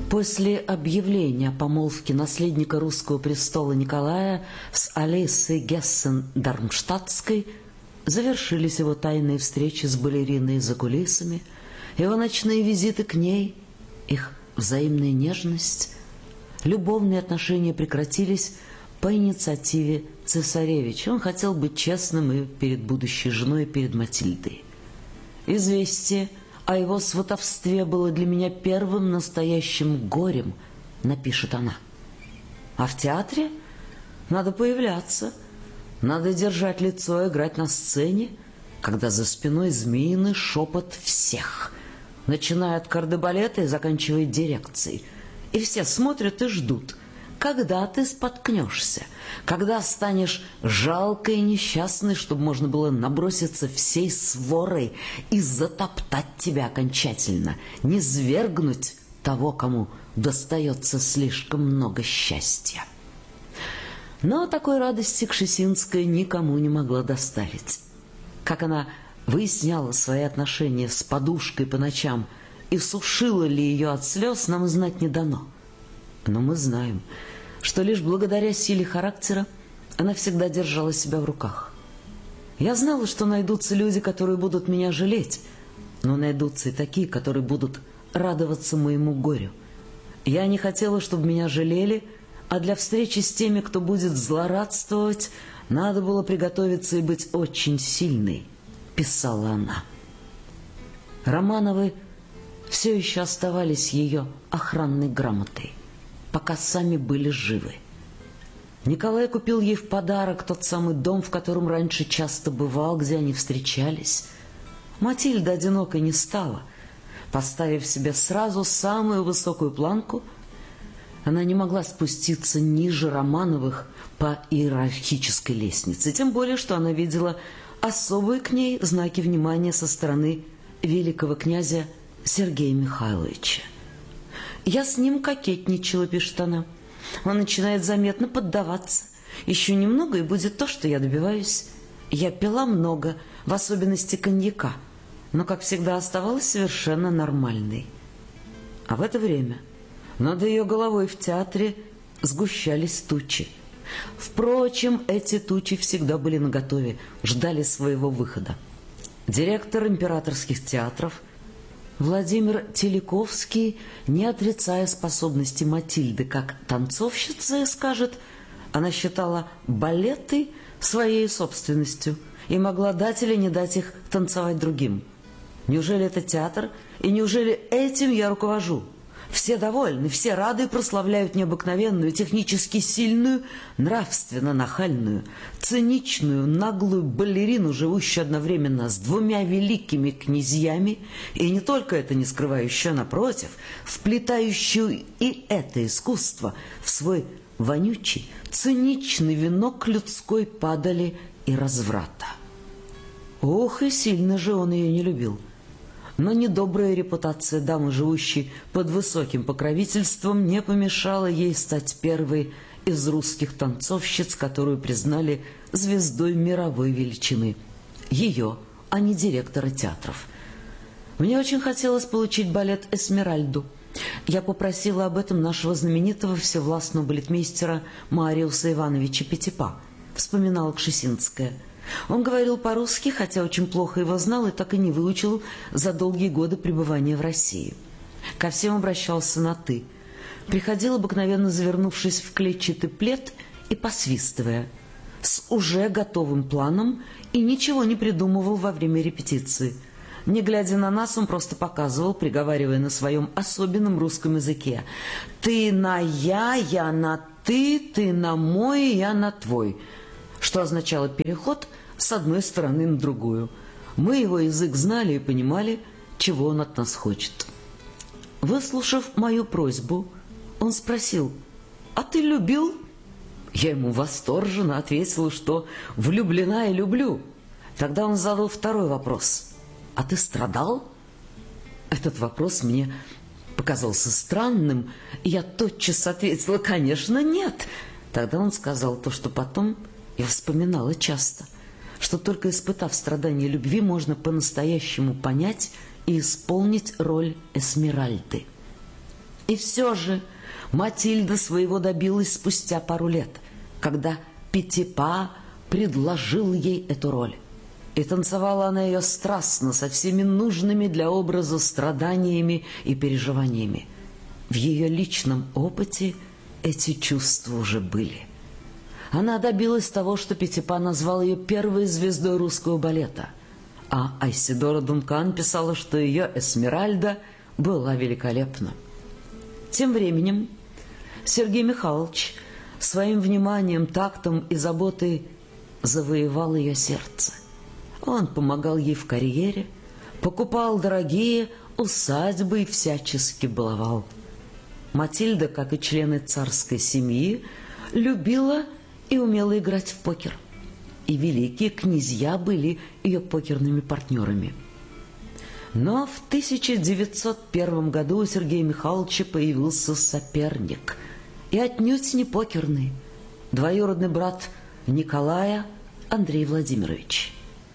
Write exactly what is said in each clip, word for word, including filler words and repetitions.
После объявления о помолвке наследника русского престола Николая с Алисой Гессен-Дармштадтской завершились его тайные встречи с балериной за кулисами, его ночные визиты к ней, их взаимная нежность. Любовные отношения прекратились по инициативе цесаревича. Он хотел быть честным и перед будущей женой, и перед Матильдой. Известие о его сватовстве было для меня первым настоящим горем, напишет она. А в театре надо появляться, надо держать лицо, играть на сцене, когда за спиной змеиный шепот всех, начиная от кардебалета и заканчивая дирекцией. И все смотрят и ждут, когда ты споткнешься, когда станешь жалкой и несчастной, чтобы можно было наброситься всей сворой и затоптать тебя окончательно, не свергнуть того, кому достается слишком много счастья. Но такой радости Кшесинская никому не могла доставить. Как она выясняла свои отношения с подушкой по ночам и сушила ли ее от слез, нам знать не дано. Но мы знаем, что лишь благодаря силе характера она всегда держала себя в руках. Я знала, что найдутся люди, которые будут меня жалеть, но найдутся и такие, которые будут радоваться моему горю. Я не хотела, чтобы меня жалели, а для встречи с теми, кто будет злорадствовать, надо было приготовиться и быть очень сильной, писала она. Романовы все еще оставались ее охранной грамотой, пока сами были живы. Николай купил ей в подарок тот самый дом, в котором раньше часто бывал, где они встречались. Матильда одинокой не стала. Поставив себе сразу самую высокую планку, она не могла спуститься ниже Романовых по иерархической лестнице, тем более, что она видела особые к ней знаки внимания со стороны великого князя Сергея Михайловича. «Я с ним кокетничала», — пишет она. «Он начинает заметно поддаваться. Еще немного, и будет то, что я добиваюсь. Я пила много, в особенности коньяка, но, как всегда, оставалась совершенно нормальной». А в это время над ее головой в театре сгущались тучи. Впрочем, эти тучи всегда были наготове, ждали своего выхода. Директор императорских театров Владимир Теляковский, не отрицая способности Матильды как танцовщицы, скажет, она считала балеты своей собственностью и могла дать или не дать их танцевать другим. Неужели это театр, и неужели этим я руковожу? Все довольны, все рады и прославляют необыкновенную, технически сильную, нравственно нахальную, циничную, наглую балерину, живущую одновременно с двумя великими князьями, и не только это не скрывающую, напротив, вплетающую и это искусство в свой вонючий, циничный венок людской падали и разврата. Ох, и сильно же он ее не любил. Но недобрая репутация дамы, живущей под высоким покровительством, не помешала ей стать первой из русских танцовщиц, которую признали звездой мировой величины. Ее, а не директора театров. Мне очень хотелось получить балет «Эсмеральду». Я попросила об этом нашего знаменитого всевластного балетмейстера Мариуса Ивановича Пятипа, вспоминала Кшесинская. Он говорил по-русски, хотя очень плохо его знал и так и не выучил за долгие годы пребывания в России. Ко всем обращался на «ты». Приходил, обыкновенно завернувшись в клетчатый плед и посвистывая, с уже готовым планом, и ничего не придумывал во время репетиции. Не глядя на нас, он просто показывал, приговаривая на своем особенном русском языке: «Ты на я, я на ты, ты на мой, я на твой», что означало переход с одной стороны на другую. Мы его язык знали и понимали, чего он от нас хочет. Выслушав мою просьбу, он спросил: «А ты любил?» Я ему восторженно ответила, что влюблена и люблю. Тогда он задал второй вопрос: «А ты страдал?» Этот вопрос мне показался странным, и я тотчас ответила: «Конечно, нет». Тогда он сказал то, что потом я вспоминала часто, что только испытав страдания любви, можно по-настоящему понять и исполнить роль Эсмеральды. И все же Матильда своего добилась спустя пару лет, когда Петипа предложил ей эту роль. И танцевала она ее страстно, со всеми нужными для образа страданиями и переживаниями. В ее личном опыте эти чувства уже были. Она добилась того, что Петипа назвал ее первой звездой русского балета, а Айседора Дункан писала, что ее Эсмеральда была великолепна. Тем временем Сергей Михайлович своим вниманием, тактом и заботой завоевал ее сердце. Он помогал ей в карьере, покупал дорогие усадьбы и всячески баловал. Матильда, как и члены царской семьи, любила и умела играть в покер. И великие князья были ее покерными партнерами. Но в тысяча девятьсот первом году у Сергея Михайловича появился соперник, и отнюдь не покерный, двоюродный брат Николая Андрей Владимирович.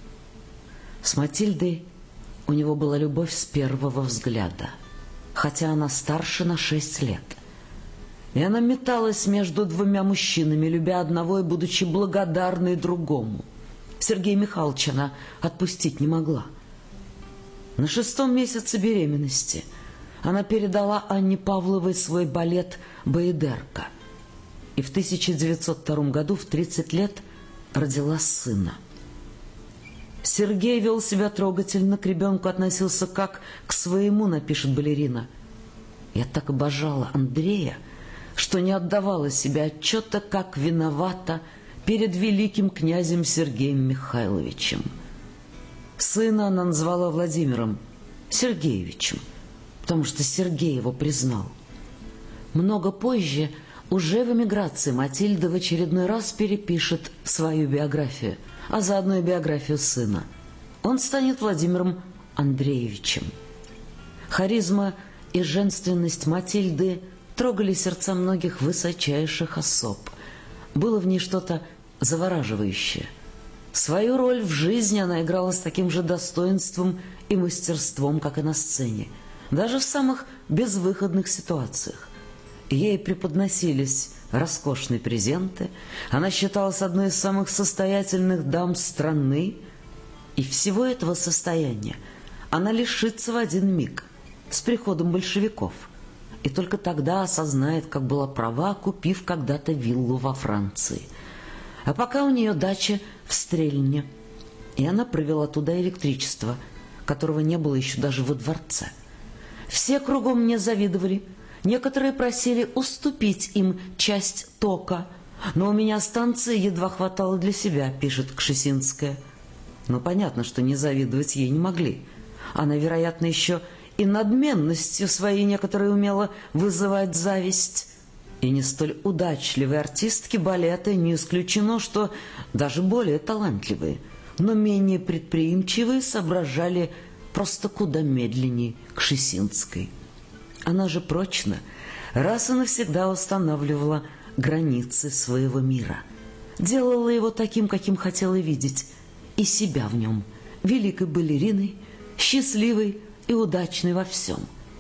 С Матильдой у него была любовь с первого взгляда, хотя она старше на шесть лет. И она металась между двумя мужчинами, любя одного и будучи благодарной другому. Сергея Михайловича она отпустить не могла. На шестом месяце беременности она передала Анне Павловой свой балет «Баядерка». И в тысяча девятьсот втором году, в тридцать лет, родила сына. Сергей вел себя трогательно, к ребенку относился как к своему, напишет балерина. Я так обожала Андрея, что не отдавала себе отчета, как виновата перед великим князем Сергеем Михайловичем. Сына она назвала Владимиром Сергеевичем, потому что Сергей его признал. Много позже, уже в эмиграции, Матильда в очередной раз перепишет свою биографию, а заодно и биографию сына. Он станет Владимиром Андреевичем. Харизма и женственность Матильды трогали сердца многих высочайших особ. Было в ней что-то завораживающее. Свою роль в жизни она играла с таким же достоинством и мастерством, как и на сцене, даже в самых безвыходных ситуациях. Ей преподносились роскошные презенты, она считалась одной из самых состоятельных дам страны, и всего этого состояния она лишится в один миг с приходом большевиков, и только тогда осознает, как была права, купив когда-то виллу во Франции. А пока у нее дача в Стрельне, и она провела туда электричество, которого не было еще даже во дворце. Все кругом мне завидовали, некоторые просили уступить им часть тока, но у меня станции едва хватало для себя, пишет Кшесинская. Но понятно, что не завидовать ей не могли. Она, вероятно, еще и надменностью своей некоторые умела вызывать зависть. И не столь удачливые артистки балета не исключено, что даже более талантливые, но менее предприимчивые соображали просто куда медленнее Кшесинской. Она же прочно, раз и навсегда устанавливала границы своего мира, делала его таким, каким хотела видеть, и себя в нем, великой балериной, счастливой и удачной во всем.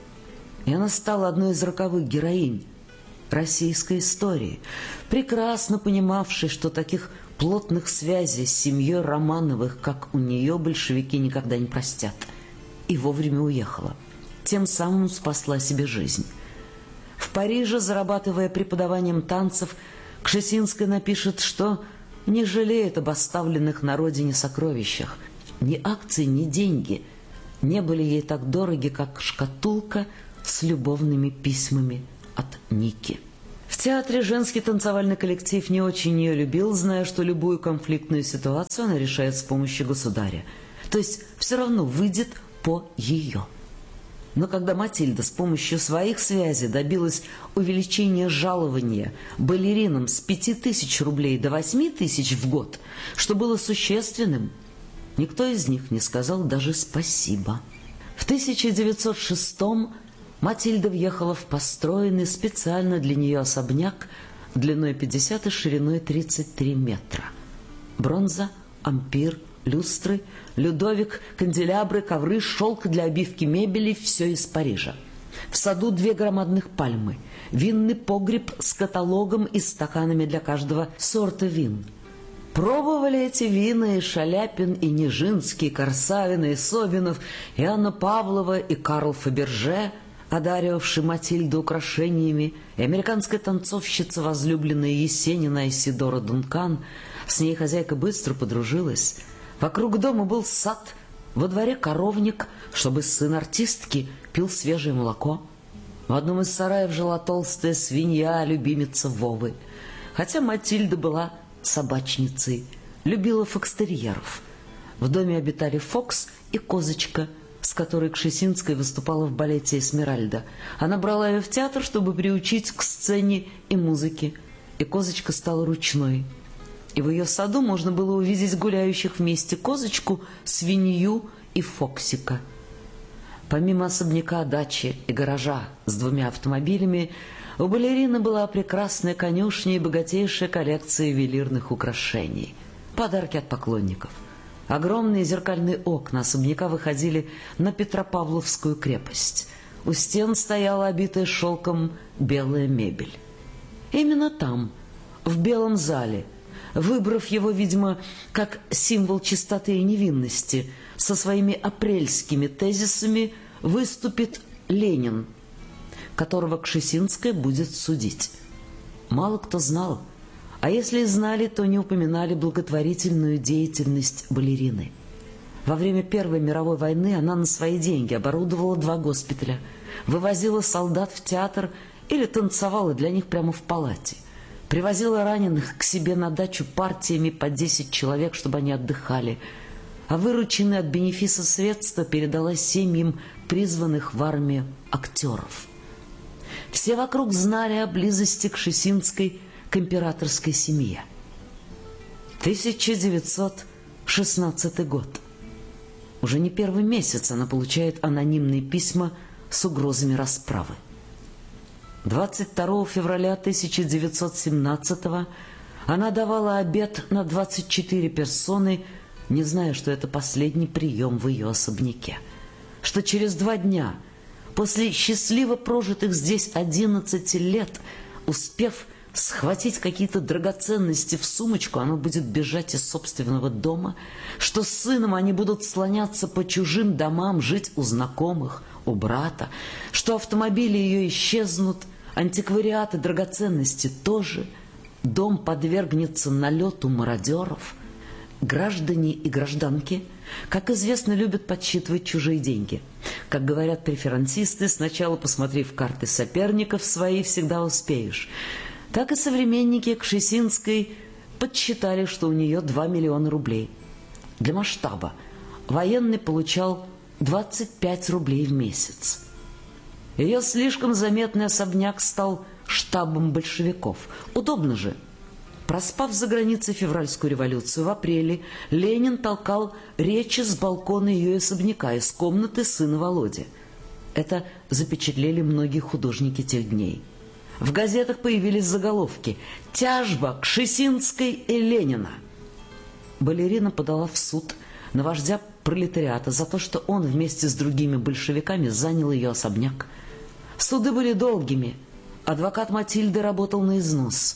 И она стала одной из роковых героинь российской истории, прекрасно понимавшей, что таких плотных связей с семьей Романовых, как у нее, большевики никогда не простят, и вовремя уехала. Тем самым спасла себе жизнь. В Париже, зарабатывая преподаванием танцев, Кшесинская напишет, что не жалеет об оставленных на родине сокровищах. Ни акции, ни деньги не были ей так дороги, как шкатулка с любовными письмами от Ники. В театре женский танцевальный коллектив не очень ее любил, зная, что любую конфликтную ситуацию она решает с помощью государя. То есть все равно выйдет по ее. Но когда Матильда с помощью своих связей добилась увеличения жалования балеринам с пяти тысяч рублей до восьми тысяч в год, что было существенным, никто из них не сказал даже спасибо. В тысяча девятьсот шестом Матильда въехала в построенный специально для нее особняк длиной пятьдесят и шириной тридцать три метра. Бронза, ампир, люстры, Людовик, канделябры, ковры, шелк для обивки мебели – все из Парижа. В саду две громадных пальмы, винный погреб с каталогом и стаканами для каждого сорта вин. Пробовали эти вина и Шаляпин, и Нижинский, и Корсавин, и Собинов, и Анна Павлова, и Карл Фаберже, одаривавший Матильду украшениями, и американская танцовщица, возлюбленная Есенина Исидора Дункан. С ней хозяйка быстро подружилась. Вокруг дома был сад, во дворе коровник, чтобы сын артистки пил свежее молоко. В одном из сараев жила толстая свинья, любимица Вовы. Хотя Матильда была собачницей, любила фокстерьеров. В доме обитали Фокс и Козочка, с которой Кшесинская выступала в балете «Эсмеральда». Она брала ее в театр, чтобы приучить к сцене и музыке, и Козочка стала ручной. И в ее саду можно было увидеть гуляющих вместе Козочку, свинью и Фоксика. Помимо особняка, дачи и гаража с двумя автомобилями, у балерины была прекрасная конюшня и богатейшая коллекция ювелирных украшений. Подарки от поклонников. Огромные зеркальные окна особняка выходили на Петропавловскую крепость. У стен стояла обитая шелком белая мебель. Именно там, в белом зале, выбрав его, видимо, как символ чистоты и невинности, со своими апрельскими тезисами выступит Ленин, которого Кшесинская будет судить. Мало кто знал, а если и знали, то не упоминали благотворительную деятельность балерины. Во время Первой мировой войны она на свои деньги оборудовала два госпиталя, вывозила солдат в театр или танцевала для них прямо в палате, привозила раненых к себе на дачу партиями по десять человек, чтобы они отдыхали, а вырученные от бенефиса средства передала семьям призванных в армию актеров. Все вокруг знали о близости Кшесинской к императорской семье. тысяча девятьсот шестнадцатый год. Уже не первый месяц она получает анонимные письма с угрозами расправы. двадцать второго февраля тысяча девятьсот семнадцатого она давала обед на двадцать четыре персоны, не зная, что это последний прием в ее особняке, что через два дня, после счастливо прожитых здесь одиннадцати лет, успев схватить какие-то драгоценности в сумочку, она будет бежать из собственного дома, что с сыном они будут слоняться по чужим домам, жить у знакомых, у брата, что автомобили ее исчезнут, антиквариаты, драгоценности тоже, дом подвергнется налету мародеров. Граждане и гражданки, как известно, любят подсчитывать чужие деньги. Как говорят преферансисты, сначала посмотрев карты соперников свои, всегда успеешь. Так и современники Кшесинской подсчитали, что у нее два миллиона рублей. Для масштаба военный получал двадцать пять рублей в месяц. Ее слишком заметный особняк стал штабом большевиков. Удобно же. Проспав за границей февральскую революцию, в апреле Ленин толкал речи с балкона ее особняка из комнаты сына Володи. Это запечатлели многие художники тех дней. В газетах появились заголовки «Тяжба Кшесинской и Ленина». Балерина подала в суд на вождя пролетариата за то, что он вместе с другими большевиками занял ее особняк. Суды были долгими. Адвокат Матильды работал на износ.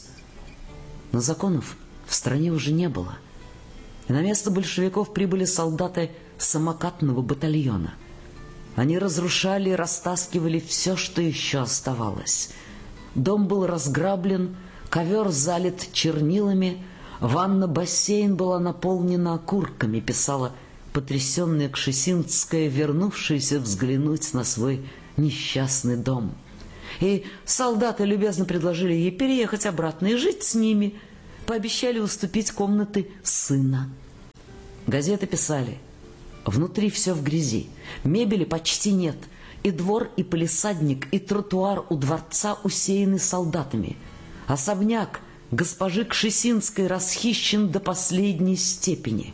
Но законов в стране уже не было. И на место большевиков прибыли солдаты самокатного батальона. Они разрушали и растаскивали все, что еще оставалось. Дом был разграблен, ковер залит чернилами, ванна-бассейн была наполнена окурками, писала потрясенная Кшесинская, вернувшаяся взглянуть на свой несчастный дом. И солдаты любезно предложили ей переехать обратно и жить с ними, пообещали уступить комнаты сына. Газеты писали: внутри все в грязи, мебели почти нет, и двор, и палисадник, и тротуар у дворца усеяны солдатами. Особняк госпожи Кшесинской расхищен до последней степени.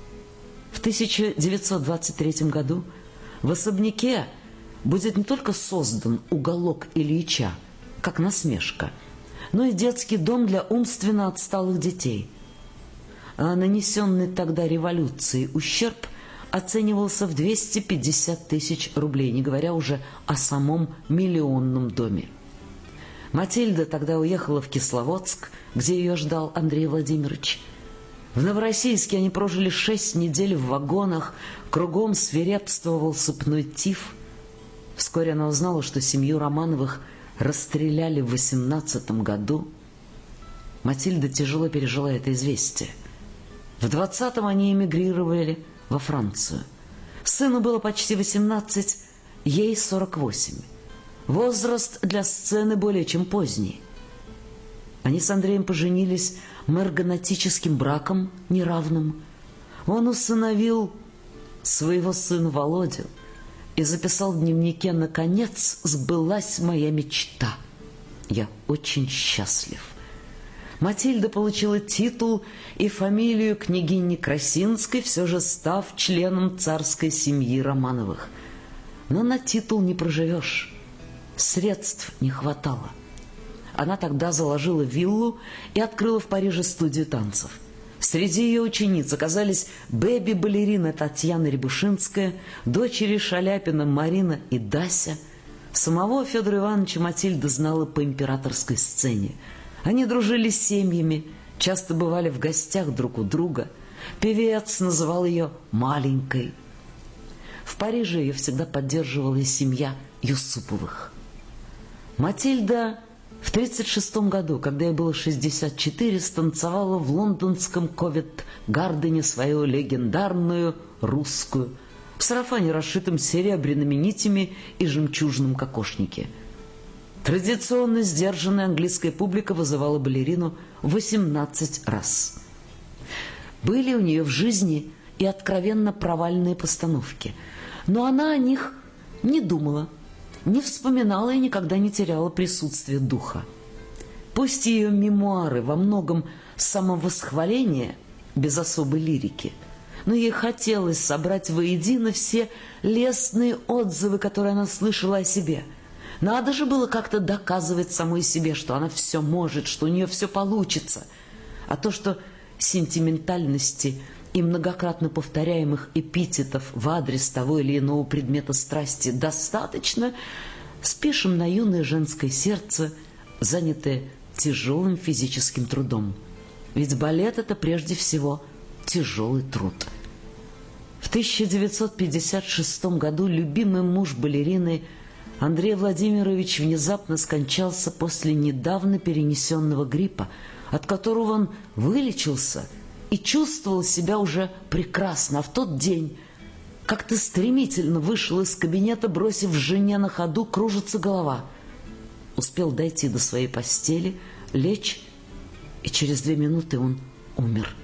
В тысяча девятьсот двадцать третьем году в особняке будет не только создан уголок Ильича, как насмешка, но и детский дом для умственно отсталых детей. А нанесенный тогда революцией ущерб оценивался в двести пятьдесят тысяч рублей, не говоря уже о самом миллионном доме. Матильда тогда уехала в Кисловодск, где ее ждал Андрей Владимирович. В Новороссийске они прожили шесть недель в вагонах, кругом свирепствовал сыпной тиф. Вскоре она узнала, что семью Романовых расстреляли в восемнадцатом году. Матильда тяжело пережила это известие. В двадцатом они эмигрировали во Францию. Сыну было почти восемнадцать, ей сорок восемь. Возраст для сцены более чем поздний. Они с Андреем поженились марганатическим браком неравным. Он усыновил своего сына Володю и записал в дневнике: «Наконец сбылась моя мечта. Я очень счастлив». Матильда получила титул и фамилию княгини Красинской, все же став членом царской семьи Романовых. Но на титул не проживешь. Средств не хватало. Она тогда заложила виллу и открыла в Париже студию танцев. Среди ее учениц оказались бэби-балерина Татьяна Рябушинская, дочери Шаляпина Марина и Дася. Самого Федора Ивановича Матильда знала по императорской сцене. Они дружили с семьями, часто бывали в гостях друг у друга. Певец называл ее «маленькой». В Париже ее всегда поддерживала и семья Юсуповых. Матильда в тридцать шестом году, когда ей было шестьдесят четыре, станцевала в лондонском Ковент-Гардене свою легендарную русскую в сарафане, расшитом серебряными нитями и жемчужном кокошнике. Традиционно сдержанная английская публика вызывала балерину восемнадцать раз. Были у нее в жизни и откровенно провальные постановки, но она о них не думала, не вспоминала и никогда не теряла присутствие духа. Пусть ее мемуары во многом самовосхваление, без особой лирики, но ей хотелось собрать воедино все лестные отзывы, которые она слышала о себе. Надо же было как-то доказывать самой себе, что она все может, что у нее все получится. А то, что сентиментальности и многократно повторяемых эпитетов в адрес того или иного предмета страсти достаточно, спишем на юное женское сердце, занятое тяжелым физическим трудом. Ведь балет – это прежде всего тяжелый труд. В тысяча девятьсот пятьдесят шестом году любимый муж балерины Андрей Владимирович внезапно скончался после недавно перенесенного гриппа, от которого он вылечился и чувствовал себя уже прекрасно. А в тот день как-то стремительно вышел из кабинета, бросив жене на ходу: кружится голова. Успел дойти до своей постели, лечь, и через две минуты он умер.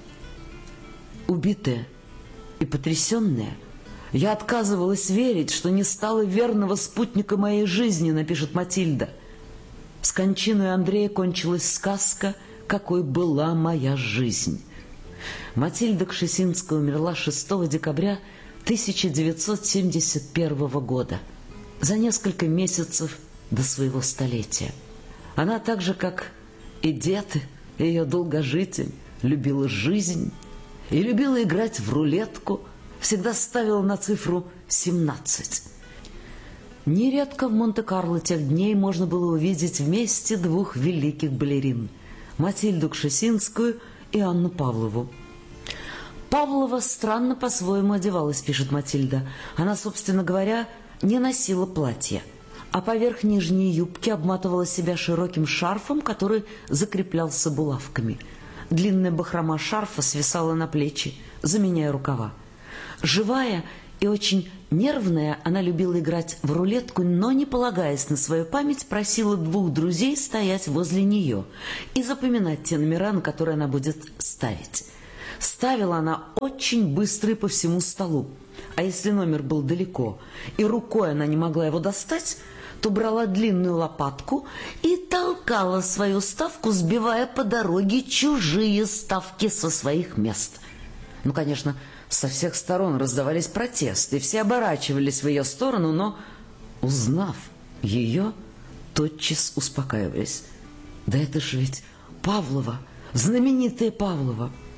Убитая и потрясенная, я отказывалась верить, что не стала верного спутника моей жизни, напишет Матильда. С кончиной Андрея кончилась сказка, какой была моя жизнь. Матильда Кшесинская умерла шестого декабря тысяча девятьсот семьдесят первого года, за несколько месяцев до своего столетия. Она так же, как и дед, ее долгожитель, любила жизнь и любила играть в рулетку, всегда ставила на цифру семнадцать. Нередко в Монте-Карло тех дней можно было увидеть вместе двух великих балерин – Матильду Кшесинскую и Анну Павлову. Павлова странно по-своему одевалась, пишет Матильда. Она, собственно говоря, не носила платья, а поверх нижней юбки обматывала себя широким шарфом, который закреплялся булавками. Длинная бахрома шарфа свисала на плечи, заменяя рукава. Живая и очень нервная, она любила играть в рулетку, но, не полагаясь на свою память, просила двух друзей стоять возле нее и запоминать те номера, на которые она будет ставить. Ставила она очень быстро и по всему столу, а если номер был далеко и рукой она не могла его достать, то брала длинную лопатку и толкала свою ставку, сбивая по дороге чужие ставки со своих мест. Ну, конечно, со всех сторон раздавались протесты, все оборачивались в ее сторону, но, узнав ее, тотчас успокаивались. Да это же ведь Павлова, знаменитая Павлова.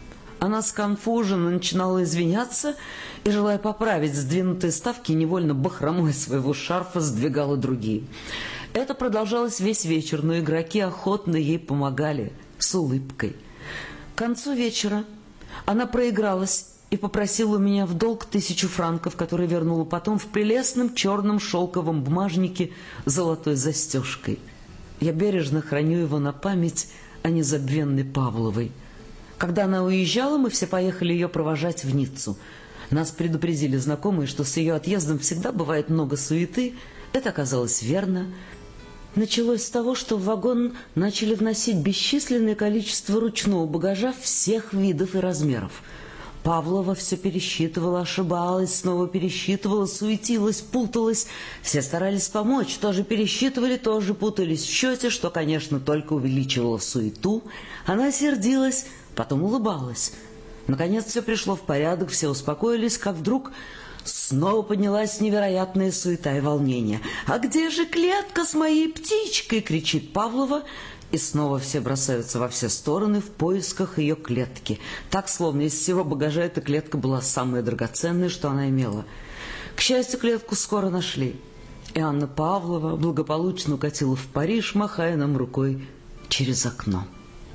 Она сконфуженно начинала извиняться и, желая поправить сдвинутые ставки, невольно бахромой своего шарфа сдвигала другие. Это продолжалось весь вечер, но игроки охотно ей помогали, с улыбкой. К концу вечера она проигралась и попросила у меня в долг тысячу франков, которые вернула потом в прелестном черном шелковом бумажнике с золотой застежкой. Я бережно храню его на память о незабвенной Павловой. Когда она уезжала, мы все поехали ее провожать в Ниццу. Нас предупредили знакомые, что с ее отъездом всегда бывает много суеты. Это оказалось верно. Началось с того, что в вагон начали вносить бесчисленное количество ручного багажа всех видов и размеров. Павлова все пересчитывала, ошибалась, снова пересчитывала, суетилась, путалась. Все старались помочь, тоже пересчитывали, тоже путались в счете, что, конечно, только увеличивало суету. Она сердилась, потом улыбалась. Наконец все пришло в порядок, все успокоились, как вдруг снова поднялась невероятная суета и волнение. «А где же клетка с моей птичкой?» — кричит Павлова. И снова все бросаются во все стороны в поисках ее клетки. Так, словно из всего багажа эта клетка была самая драгоценная, что она имела. К счастью, клетку скоро нашли. И Анна Павлова благополучно укатила в Париж, махая нам рукой через окно.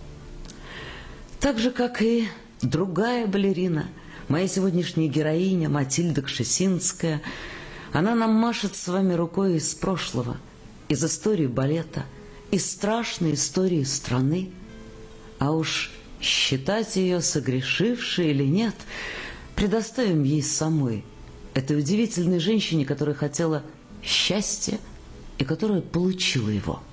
Так же, как и другая балерина, моя сегодняшняя героиня Матильда Кшесинская, она нам машет с вами рукой из прошлого, из истории балета, из страшной истории страны. А уж считать ее согрешившей или нет, предоставим ей самой, этой удивительной женщине, которая хотела счастья и которая получила его.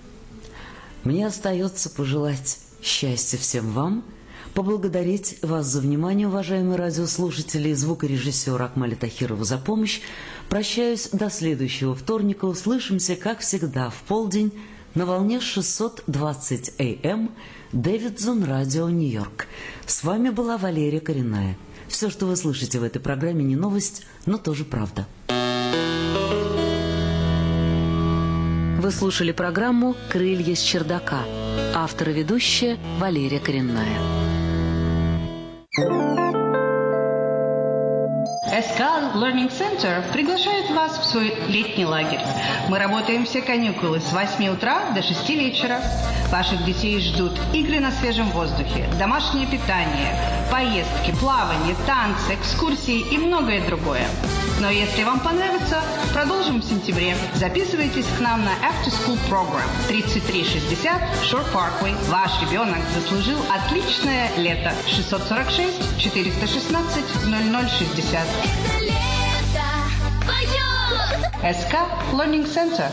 Мне остается пожелать счастья всем вам, поблагодарить вас за внимание, уважаемые радиослушатели, и звукорежиссера Акмаля Тахирова за помощь. Прощаюсь до следующего вторника. Услышимся, как всегда, в полдень на волне шестьсот двадцать эй эм Дэвидсон Радио Нью-Йорк. С вами была Валерия Коренная. Все, что вы слышите в этой программе, не новость, но тоже правда. Вы слушали программу «Крылья с чердака». Автор и ведущая Валерия Коренная. эс ка Learning Center приглашает вас в свой летний лагерь. Мы работаем все каникулы с восьми утра до шести вечера. Ваших детей ждут игры на свежем воздухе, домашнее питание, поездки, плавание, танцы, экскурсии и многое другое. Но если вам понравится, продолжим в сентябре. Записывайтесь к нам на After School Program тридцать три шестьдесят Shore Parkway. Ваш ребенок заслужил отличное лето. шестьсот сорок шесть четыреста шестнадцать ноль ноль шестьдесят. эс ка Learning Center.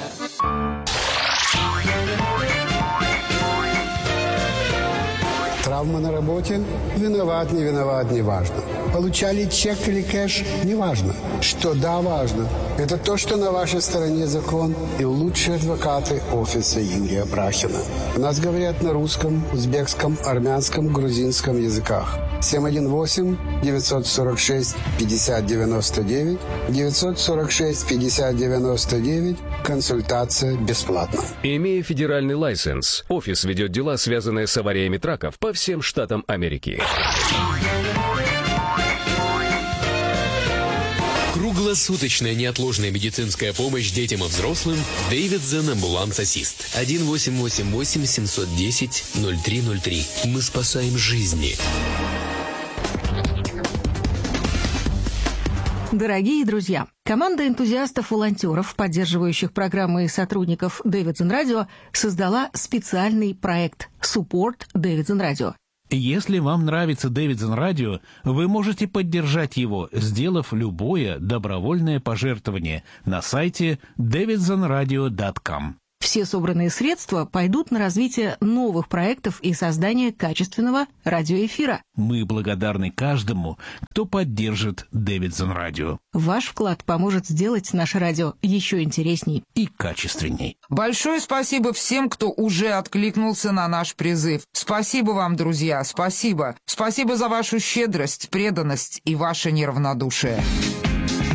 Травма на работе? Виноват, не виноват, не важно. Получали чек или кэш? Не важно. Что да, важно. Это то, что на вашей стороне закон и лучшие адвокаты офиса Юрия Брахина. У нас говорят на русском, узбекском, армянском, грузинском языках. семь один восемь девятьсот сорок шесть пятьдесят девяносто девять девятьсот сорок шесть пятьдесят девяносто девять. Консультация бесплатна. Имея федеральный лайсенс, офис ведет дела, связанные с авариями траков по всем штатам Америки. Круглосуточная неотложная медицинская помощь детям и взрослым. Дэвидсон Ambulance Assist. один восемь восемь восемь семьсот десять ноль три ноль три. Мы спасаем жизни. Дорогие друзья, команда энтузиастов-волонтеров, поддерживающих программы и сотрудников Дэвидсон Радио, создала специальный проект «Support Дэвидсон Радио». Если вам нравится Дэвидсон Радио, вы можете поддержать его, сделав любое добровольное пожертвование на сайте дэвидсон радио точка ком. Все собранные средства пойдут на развитие новых проектов и создание качественного радиоэфира. Мы благодарны каждому, кто поддержит Дэвидсон Радио. Ваш вклад поможет сделать наше радио еще интересней и качественней. Большое спасибо всем, кто уже откликнулся на наш призыв. Спасибо вам, друзья, спасибо. Спасибо за вашу щедрость, преданность и ваше неравнодушие.